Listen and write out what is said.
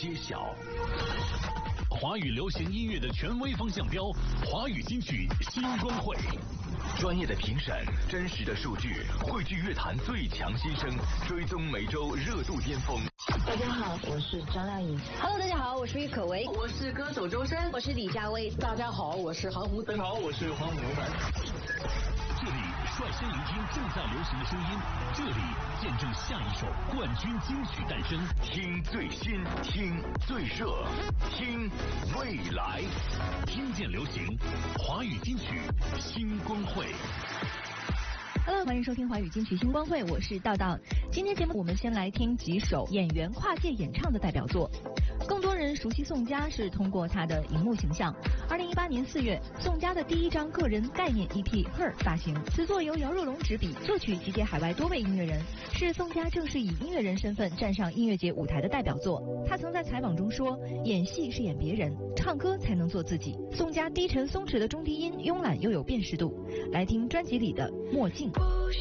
揭晓。华语流行音乐的权威风向标，华语金曲新光会。专业的评审，真实的数据，汇聚乐坛最强新声，追踪每周热度巅峰。 大家好，我是张靓颖。 Hello， 大家好，我是郁可唯。 我是歌手周深。 我是李佳薇。 大家好，我是韩红。 大家好，我是黄宏南。 这里率先聆听正在流行的声音，这里见证下一首冠军金曲诞生。听最新，听最热，听未来，听见流行，华语金曲新光会。 Hello， 欢迎收听华语金曲星光会，我是道道。今天节目我们先来听几首演员跨界演唱的代表作。更多人熟悉宋佳是通过她的荧幕形象。2018年4月，宋佳的第一张个人概念 EP Her 发行，此作由姚若龙执笔，作曲集结海外多位音乐人，是宋佳正式以音乐人身份站上音乐节舞台的代表作。她曾在采访中说，演戏是演别人，唱歌才能做自己。宋佳低沉松弛的中低音慵懒又有辨识度。来听专辑里的《墨镜》。